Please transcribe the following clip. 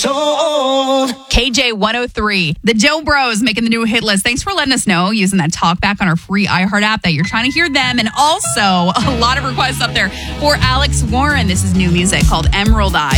sold. KJ 103. The Joe Bros making the new hit list. Thanks for letting us know using that talkback on our free iHeart app that you're trying to hear them. And also a lot of requests up there for Alex Warren. This is new music called Emerald Eye.